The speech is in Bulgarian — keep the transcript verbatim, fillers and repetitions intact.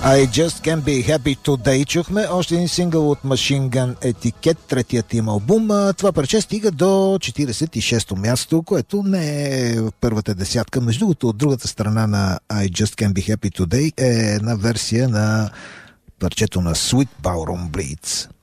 I Just Can't Be Happy Today чухме. Още един сингъл от Machine Gun Etiquette, третият им албум. Това парче стига до четиридесет и шесто място, което не е в първата десятка. Между другото, от другата страна на I Just Can't Be Happy Today е една версия на парчето на Sweet Ballroom Blitz.